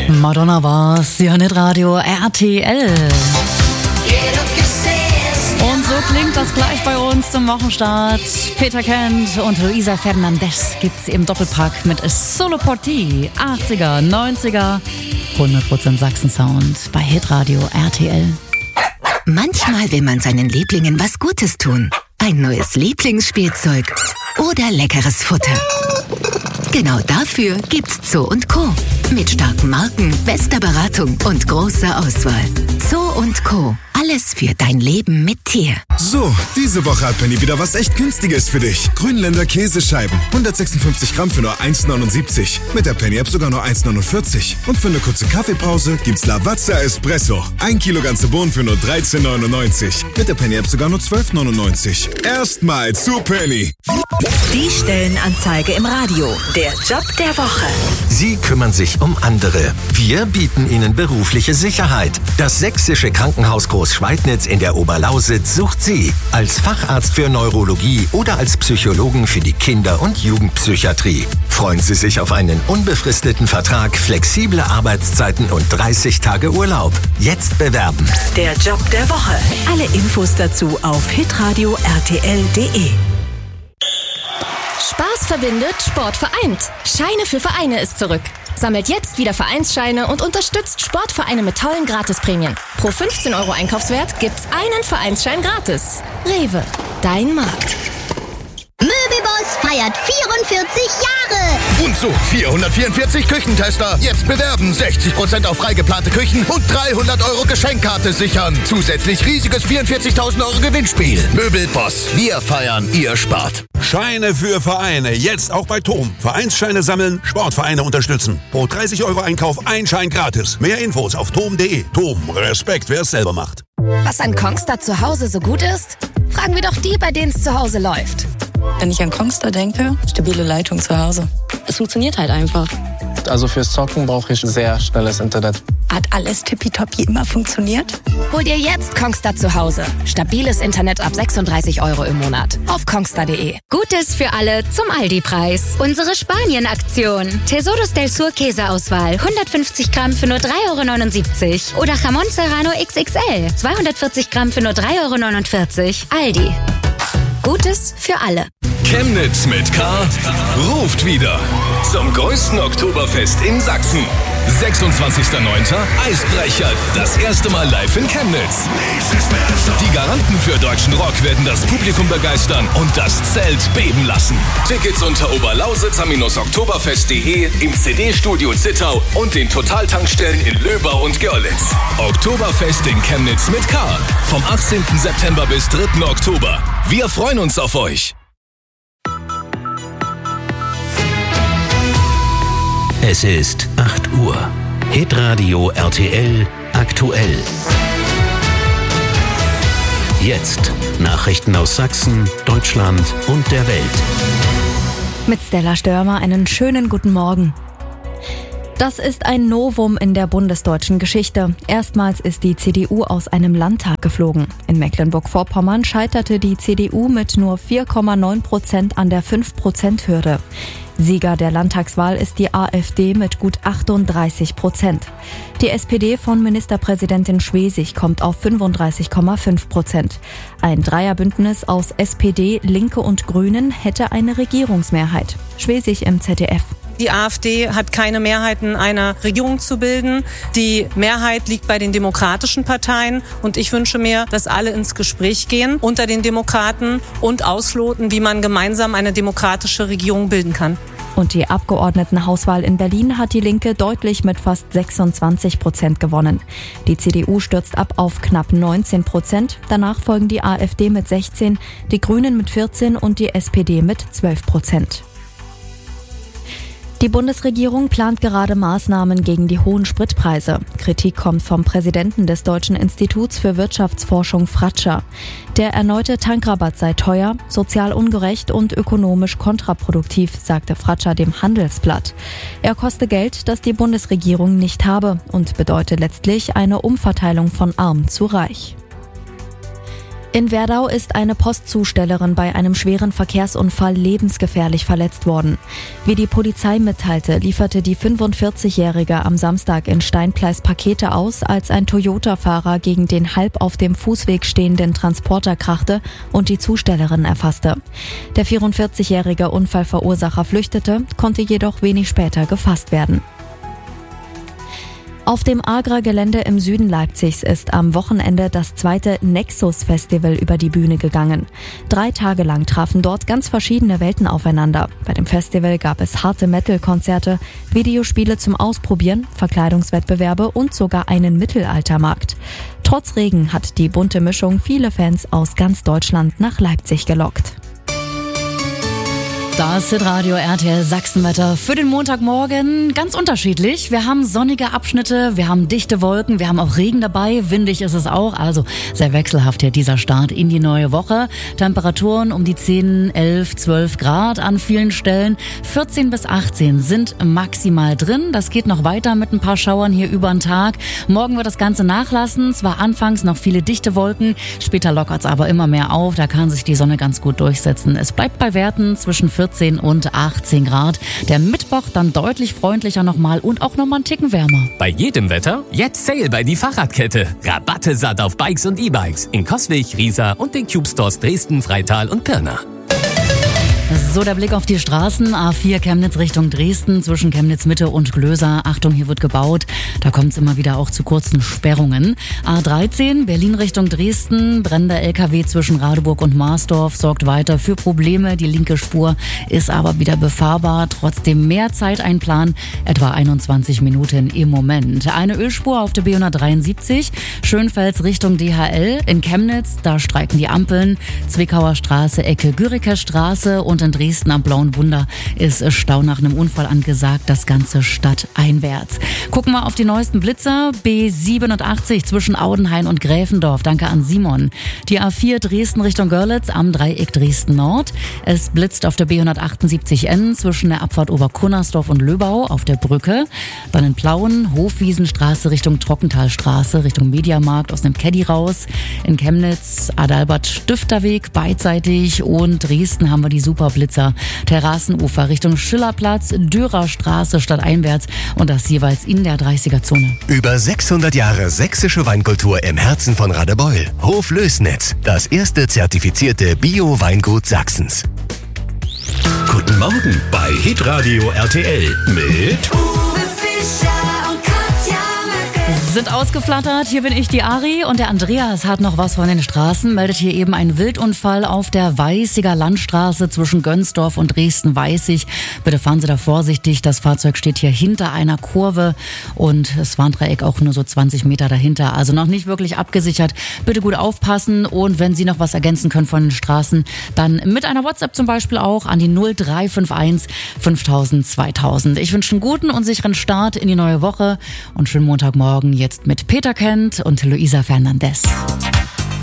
Madonna war's, Sie hören Radio RTL. Und so klingt das gleich bei uns zum Wochenstart. Peter Kent und Luisa Fernandez gibt's im Doppelpack mit Solo por ti. 80er, 90er, 100% Sachsen-Sound bei Hitradio RTL. Manchmal will man seinen Lieblingen was Gutes tun. Ein neues Lieblingsspielzeug oder leckeres Futter. Genau dafür gibt's Zoo & Co. Mit starken Marken, bester Beratung und großer Auswahl. Zoo & Co. Alles für dein Leben mit Tier. So, diese Woche hat Penny wieder was echt Günstiges für dich. Grünländer Käsescheiben. 156 Gramm für nur 1,79. Mit der Penny-App sogar nur 1,49. Und für eine kurze Kaffeepause gibt's Lavazza Espresso. 1 Kilo ganze Bohnen für nur 13,99. Mit der Penny-App sogar nur 12,99. Erstmal zu Penny. Die Stellenanzeige im Radio. Der Job der Woche. Sie kümmern sich um andere. Wir bieten Ihnen berufliche Sicherheit. Das Sächsische Krankenhaus Großschweidnitz in der Oberlausitz sucht Sie als Facharzt für Neurologie oder als Psychologen für die Kinder- und Jugendpsychiatrie. Freuen Sie sich auf einen unbefristeten Vertrag, flexible Arbeitszeiten und 30 Tage Urlaub. Jetzt bewerben. Der Job der Woche. Alle Infos dazu auf hitradio rtl.de. Spaß verbindet, Sport vereint. Scheine für Vereine ist zurück. Sammelt jetzt wieder Vereinsscheine und unterstützt Sportvereine mit tollen Gratisprämien. Pro 15 € Einkaufswert gibt's einen Vereinsschein gratis. Rewe, dein Markt. Möbelboss feiert 44 Jahre. Und sucht 444 Küchentester. Jetzt bewerben, 60% auf freigeplante Küchen und 300 € Geschenkkarte sichern. Zusätzlich riesiges 44.000 € Gewinnspiel. Möbelboss, wir feiern, ihr spart. Scheine für Vereine, jetzt auch bei TOM. Vereinsscheine sammeln, Sportvereine unterstützen. Pro 30 € Einkauf ein Schein gratis. Mehr Infos auf tom.de. TOM, Respekt, wer es selber macht. Was an Kongstar zu Hause so gut ist? Fragen wir doch die, bei denen es zu Hause läuft. Wenn ich an Kongstar denke, stabile Leitung zu Hause. Es funktioniert halt einfach. Also fürs Zocken brauche ich sehr schnelles Internet. Hat alles tippitoppi immer funktioniert? Hol dir jetzt Kongstar zu Hause. Stabiles Internet ab 36 € im Monat. Auf kongstar.de. Gutes für alle zum Aldi-Preis. Unsere Spanien-Aktion. Tesoros del Sur Käseauswahl. 150 Gramm für nur 3,79 € Oder Jamón Serrano XXL. 240 Gramm für nur 3,49 €. Aldi. Gutes für alle. Chemnitz mit K ruft wieder zum größten Oktoberfest in Sachsen. 26.09. Eisbrecher, das erste Mal live in Chemnitz. Die Garanten für deutschen Rock werden das Publikum begeistern und das Zelt beben lassen. Tickets unter oberlausitzer-oktoberfest.de, im CD-Studio Zittau und den Totaltankstellen in Löbau und Görlitz. Oktoberfest in Chemnitz mit K. Vom 18. September bis 3. Oktober. Wir freuen uns auf euch. Es ist 8 Uhr. Hitradio RTL aktuell. Jetzt Nachrichten aus Sachsen, Deutschland und der Welt. Mit Stella Störmer einen schönen guten Morgen. Das ist ein Novum in der bundesdeutschen Geschichte. Erstmals ist die CDU aus einem Landtag geflogen. In Mecklenburg-Vorpommern scheiterte die CDU mit nur 4,9% an der 5%-Hürde. Sieger der Landtagswahl ist die AfD mit gut 38%. Die SPD von Ministerpräsidentin Schwesig kommt auf 35,5%. Ein Dreierbündnis aus SPD, Linke und Grünen hätte eine Regierungsmehrheit. Schwesig im ZDF. Die AfD hat keine Mehrheiten, eine Regierung zu bilden. Die Mehrheit liegt bei den demokratischen Parteien. Und ich wünsche mir, dass alle ins Gespräch gehen unter den Demokraten und ausloten, wie man gemeinsam eine demokratische Regierung bilden kann. Und die Abgeordnetenhauswahl in Berlin hat die Linke deutlich mit fast 26% gewonnen. Die CDU stürzt ab auf knapp 19%. Danach folgen die AfD mit 16%, die Grünen mit 14% und die SPD mit 12%. Die Bundesregierung plant gerade Maßnahmen gegen die hohen Spritpreise. Kritik kommt vom Präsidenten des Deutschen Instituts für Wirtschaftsforschung Fratscher. Der erneute Tankrabatt sei teuer, sozial ungerecht und ökonomisch kontraproduktiv, sagte Fratscher dem Handelsblatt. Er koste Geld, das die Bundesregierung nicht habe und bedeutet letztlich eine Umverteilung von arm zu reich. In Werdau ist eine Postzustellerin bei einem schweren Verkehrsunfall lebensgefährlich verletzt worden. Wie die Polizei mitteilte, lieferte die 45-Jährige am Samstag in Steinpleis Pakete aus, als ein Toyota-Fahrer gegen den halb auf dem Fußweg stehenden Transporter krachte und die Zustellerin erfasste. Der 44-jährige Unfallverursacher flüchtete, konnte jedoch wenig später gefasst werden. Auf dem Agra-Gelände im Süden Leipzigs ist am Wochenende das zweite Nexus-Festival über die Bühne gegangen. 3 Tage lang trafen dort ganz verschiedene Welten aufeinander. Bei dem Festival gab es harte Metal-Konzerte, Videospiele zum Ausprobieren, Verkleidungswettbewerbe und sogar einen Mittelaltermarkt. Trotz Regen hat die bunte Mischung viele Fans aus ganz Deutschland nach Leipzig gelockt. Das Hitradio RTL Sachsenwetter für den Montagmorgen. Ganz unterschiedlich. Wir haben sonnige Abschnitte, wir haben dichte Wolken, wir haben auch Regen dabei. Windig ist es auch. Also sehr wechselhaft hier dieser Start in die neue Woche. Temperaturen um die 10, 11, 12 Grad an vielen Stellen. 14 bis 18 sind maximal drin. Das geht noch weiter mit ein paar Schauern hier über den Tag. Morgen wird das Ganze nachlassen. Zwar anfangs noch viele dichte Wolken, später lockert es aber immer mehr auf. Da kann sich die Sonne ganz gut durchsetzen. Es bleibt bei Werten zwischen 14 und 18 Grad. Der Mittwoch dann deutlich freundlicher nochmal und auch nochmal einen Ticken wärmer. Bei jedem Wetter jetzt Sale bei die Fahrradkette. Rabatte satt auf Bikes und E-Bikes in Coswig, Riesa und den Cube Stores Dresden, Freital und Pirna. So, der Blick auf die Straßen. A4 Chemnitz Richtung Dresden, zwischen Chemnitz Mitte und Glöser. Achtung, hier wird gebaut. Da kommt es immer wieder auch zu kurzen Sperrungen. A13 Berlin Richtung Dresden. Brennender LKW zwischen Radeburg und Marsdorf sorgt weiter für Probleme. Die linke Spur ist aber wieder befahrbar. Trotzdem mehr Zeit einplanen. Etwa 21 Minuten im Moment. Eine Ölspur auf der B173. Schönfels Richtung DHL. In Chemnitz, da streiken die Ampeln. Zwickauer Straße, Ecke Güriker Straße. Und in Dresden am Blauen Wunder ist Stau nach einem Unfall angesagt, das Ganze stadteinwärts. Gucken wir auf die neuesten Blitzer. B87 zwischen Audenhain und Gräfendorf. Danke an Simon. Die A4 Dresden Richtung Görlitz am Dreieck Dresden Nord. Es blitzt auf der B178N zwischen der Abfahrt Oberkunnersdorf und Löbau auf der Brücke. Dann in Plauen Hofwiesenstraße Richtung Trockentalstraße Richtung Mediamarkt aus dem Caddy raus. In Chemnitz Adalbert-Stifterweg beidseitig und Dresden haben wir die Superblitzer. Terrassenufer Richtung Schillerplatz, Dürerstraße stadteinwärts und das jeweils in der 30er-Zone. Über 600 Jahre sächsische Weinkultur im Herzen von Radebeul. Hof Lößnitz, das erste zertifizierte Bio-Weingut Sachsens. Guten Morgen bei Hitradio RTL mit Uwe Fischer und Katja sind ausgeflattert. Hier bin ich, die Ari, und der Andreas hat noch was von den Straßen. Meldet hier eben einen Wildunfall auf der Weißiger Landstraße zwischen Gönsdorf und Dresden-Weißig. Bitte fahren Sie da vorsichtig. Das Fahrzeug steht hier hinter einer Kurve und das Warndreieck auch nur so 20 Meter dahinter. Also noch nicht wirklich abgesichert. Bitte gut aufpassen und wenn Sie noch was ergänzen können von den Straßen, dann mit einer WhatsApp zum Beispiel auch an die 0351 5000 2000. Ich wünsche einen guten und sicheren Start in die neue Woche und schönen Montagmorgen jetzt mit Peter Kent und Luisa Fernandez.